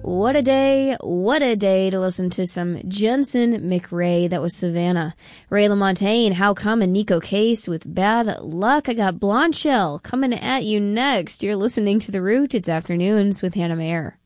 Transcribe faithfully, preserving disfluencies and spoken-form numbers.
What a day, what a day to listen to some Jensen McRae. That was Savannah. Ray LaMontagne, How Come, and Nico Case with Bad Luck. I got Blonde Shell coming at you next. You're listening to The Root. It's Afternoons with Hannah Mayer.